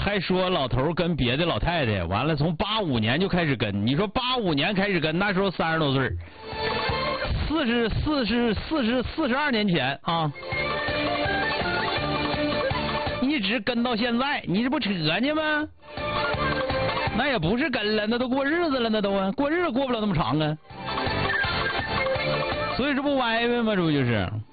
还说老头跟别的老太太，完了从85年就开始跟，你说85年开始跟，那时候30多岁，42年前啊，一直跟到现在，你这不扯呢吗？那也不是跟了，那都过日子了，那都过日子过不了那么长啊，所以这不歪歪吗？这不就是？